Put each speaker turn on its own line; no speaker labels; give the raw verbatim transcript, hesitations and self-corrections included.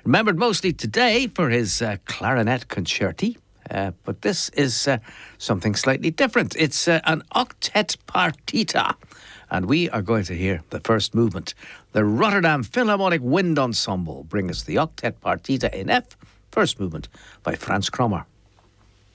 Remembered mostly today for his uh, clarinet concerti. Uh, but this is uh, something slightly different. It's uh, an octet partita. And we are going to hear the first movement. The Rotterdam Philharmonic Wind Ensemble bring us the octet partita in F, first movement by Franz Krommer.